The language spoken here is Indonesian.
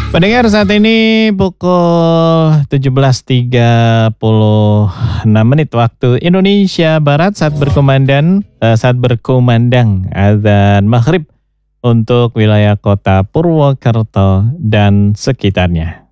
Pendengar, saat ini pukul 17.36 waktu Indonesia Barat, saat berkumandang azan maghrib untuk wilayah kota Purwokerto dan sekitarnya.